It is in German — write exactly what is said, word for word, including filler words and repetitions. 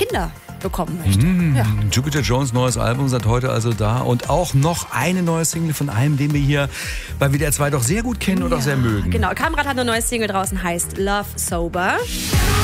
Kinder bekommen möchte. Mmh, Ja. Jupiter Jones neues Album seit heute also da und auch noch eine neue Single von einem, den wir hier bei W D R zwei doch sehr gut kennen und Ja, auch sehr mögen. Genau, Kamrat hat eine neue Single draußen, heißt Love Sober.